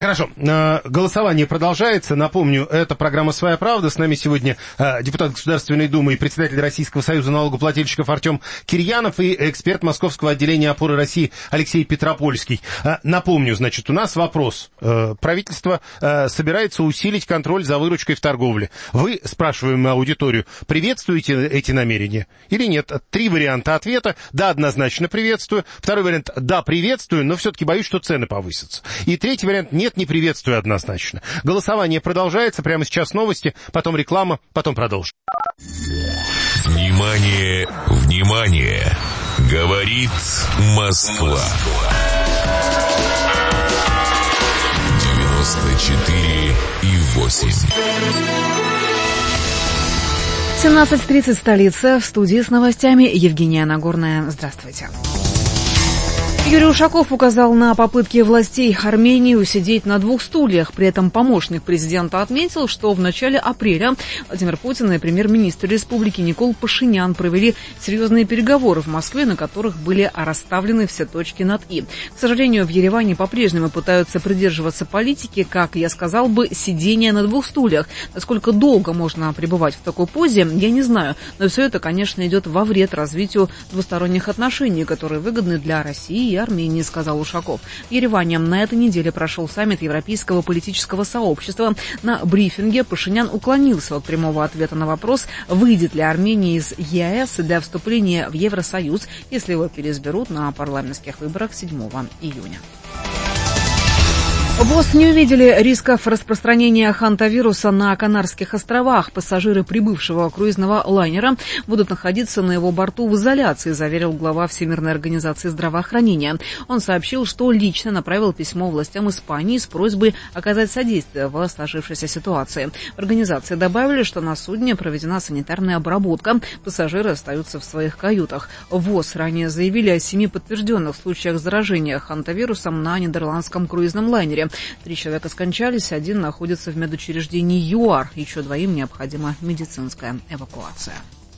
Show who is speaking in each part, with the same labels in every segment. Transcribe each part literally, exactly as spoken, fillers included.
Speaker 1: Хорошо, голосование продолжается. Напомню, это программа «Своя правда». С нами сегодня депутат Государственной Думы и председатель Российского союза налогоплательщиков Артем Кирьянов и эксперт Московского отделения «Опоры России» Алексей Петропольский. Напомню, значит, у нас вопрос. Правительство собирается усилить контроль за выручкой в торговле. Вы, спрашиваем аудиторию, приветствуете эти намерения или нет? Три варианта ответа. Да, однозначно приветствую. Второй вариант, да, приветствую, но все-таки боюсь, что цены повысятся. И третий вариант, нет, не приветствую однозначно. Голосование продолжается. Прямо сейчас новости, потом реклама, потом продолжим.
Speaker 2: Внимание, внимание! Говорит Москва. девяносто четыре и восемь.
Speaker 3: семнадцать тридцать, столица. В студии с новостями Евгения Нагорная. Здравствуйте. Юрий Ушаков указал на попытки властей Армении усидеть на двух стульях. При этом помощник президента отметил, что в начале апреля Владимир Путин и премьер-министр республики Никол Пашинян провели серьезные переговоры в Москве, на которых были расставлены все точки над «и». К сожалению, в Ереване по-прежнему пытаются придерживаться политики, как я сказал бы, сидения на двух стульях. Насколько долго можно пребывать в такой позе, я не знаю. Но все это, конечно, идет во вред развитию двусторонних отношений, которые выгодны для России и Армении, сказал Ушаков. В Ереване на этой неделе прошел саммит Европейского политического сообщества. На брифинге Пашинян уклонился от прямого ответа на вопрос, выйдет ли Армения из ЕАЭС для вступления в Евросоюз, если его переизберут на парламентских выборах седьмого июня. ВОЗ не увидели рисков распространения хантавируса на Канарских островах. Пассажиры прибывшего круизного лайнера будут находиться на его борту в изоляции, заверил глава Всемирной организации здравоохранения. Он сообщил, что лично направил письмо властям Испании с просьбой оказать содействие в сложившейся ситуации. В организации добавили, что на судне проведена санитарная обработка. Пассажиры остаются в своих каютах. ВОЗ ранее заявили о семи подтвержденных случаях заражения хантавирусом на нидерландском круизном лайнере. Три человека скончались, один находится в медучреждении ЮАР. Еще двоим необходима медицинская эвакуация.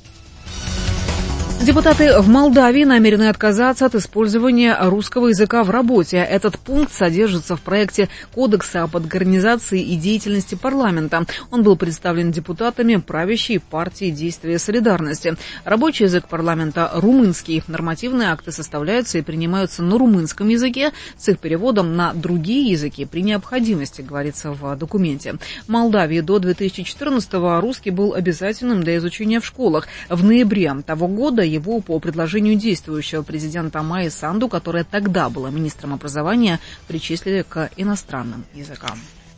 Speaker 3: Депутаты в Молдавии намерены отказаться от использования русского языка в работе. Этот пункт содержится в проекте Кодекса об организации и деятельности парламента. Он был представлен депутатами правящей партии «Действие солидарности». Рабочий язык парламента – румынский. Нормативные акты составляются и принимаются на румынском языке с их переводом на другие языки при необходимости, говорится в документе. В Молдавии до две тысячи четырнадцатого русский был обязательным для изучения в школах. В ноябре того года его по предложению действующего президента Майи Санду, которая тогда была министром образования, причислили к иностранным языкам.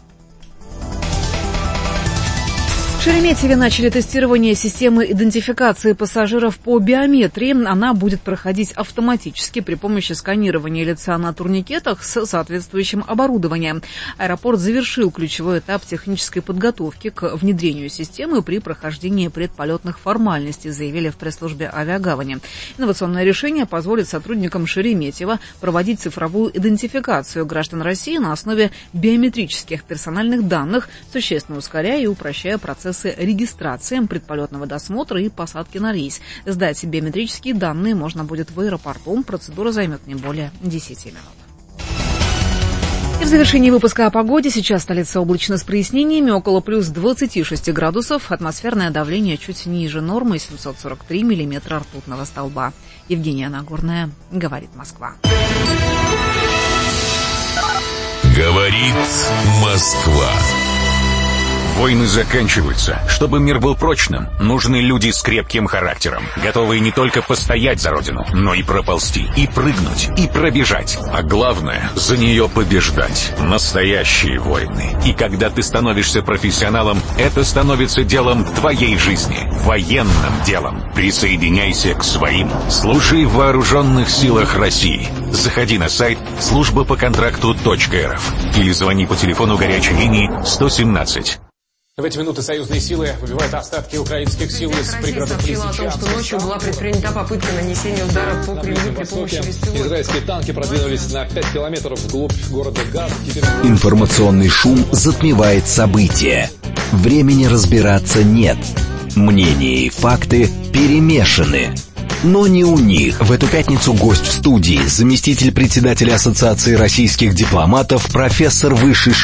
Speaker 3: В Шереметьеве начали тестирование системы идентификации пассажиров по биометрии. Она будет проходить автоматически при помощи сканирования лица на турникетах с соответствующим оборудованием. Аэропорт завершил ключевой этап технической подготовки к внедрению системы при прохождении предполетных формальностей, заявили в пресс-службе авиагавани. Инновационное решение позволит сотрудникам Шереметьева проводить цифровую идентификацию граждан России на основе биометрических персональных данных, существенно ускоряя и упрощая процесс регистрации, предполетного досмотра и посадки на рейс. Сдать биометрические данные можно будет в аэропорту. Процедура займет не более десяти минут. И в завершении выпуска о погоде. Сейчас столица облачно с прояснениями, около плюс двадцати шести градусов. Атмосферное давление чуть ниже нормы, семьсот сорок три миллиметра ртутного столба. Евгения Нагорная, говорит Москва.
Speaker 2: Говорит Москва.
Speaker 4: Войны заканчиваются. Чтобы мир был прочным, нужны люди с крепким характером, готовые не только постоять за родину, но и проползти, и прыгнуть, и пробежать. А главное, за нее побеждать. Настоящие войны. И когда ты становишься профессионалом, это становится делом твоей жизни. Военным делом. Присоединяйся к своим. Служи в вооруженных силах России. Заходи на сайт служба по контракту точка эр эф или звони по телефону горячей линии сто семнадцать.
Speaker 5: В эти минуты союзные силы выбивают остатки украинских сил из пригородов Лисичанска.
Speaker 6: О том, что ночью была предпринята попытка нанесения удара по Кремлю при помощи беспилотников.
Speaker 5: Израильские танки продвинулись на пять километров вглубь города Газ. Теперь...
Speaker 7: Информационный шум затмевает события. Времени разбираться нет. Мнения и факты перемешаны. Но не у них. В эту пятницу гость в студии, заместитель председателя Ассоциации российских дипломатов, профессор высшей школы